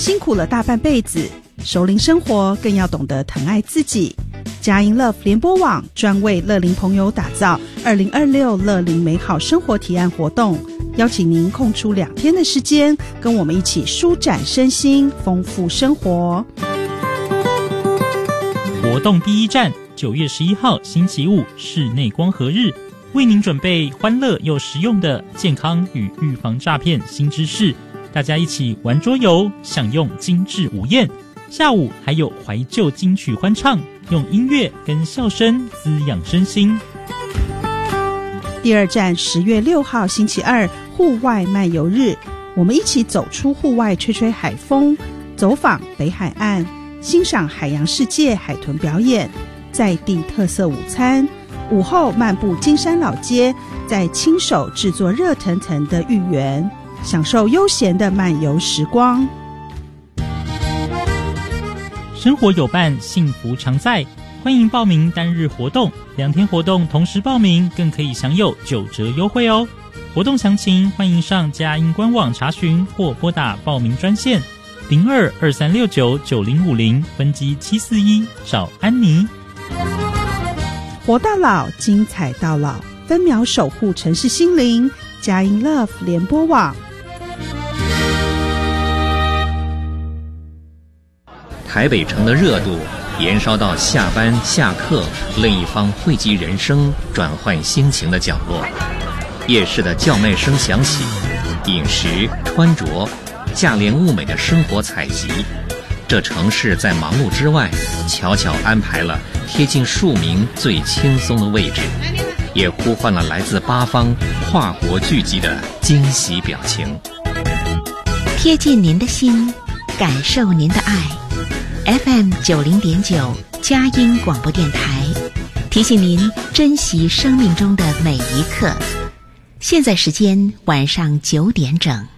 辛苦了大半辈子，熟龄生活更要懂得疼爱自己。佳音 Love 联播网专为乐龄朋友打造2026乐龄美好生活提案活动，邀请您空出2天的时间，跟我们一起舒展身心，丰富生活。 活动第一站9月11号星期五室内光合日，为您准备欢乐又实用的健康与预防诈骗新知识，大家一起玩桌游，享用精致午宴。下午还有怀旧金曲欢唱，用音乐跟笑声滋养身心。 第二站10月6号星期二户外漫游日，我们一起走出户外，吹吹海风，走访北海岸，欣赏海洋世界海豚表演，在地特色午餐，午后漫步金山老街，再亲手制作热腾腾的芋圆，享受悠闲的漫游时光。 生活有伴，幸福常在。欢迎报名单日活动，2天活动同时报名，更可以享有9折优惠哦。活动详情欢迎上佳音官网查询，或拨打报名专线0223699050分机741找安妮。 活到老，精彩到老，分秒守护城市心灵。佳音 Love 联播网。 台北城的热度延烧到下班下课另一方汇集人生转换心情的角落，夜市的叫卖声响起，饮食穿着价廉物美的生活采集，这城市在忙碌之外悄悄安排了贴近庶民最轻松的位置，也呼唤了来自8方跨国聚集的惊喜表情。 贴近您的心，感受您的爱。FM 90.9佳音广播电台提醒您珍惜生命中的每一刻。现在时间晚上9点整。